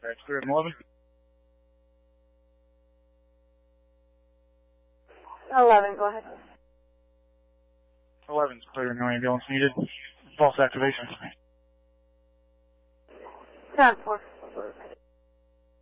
That's clear at 11. 11, go ahead. 11's clear, no ambulance needed. False activation. 10-4.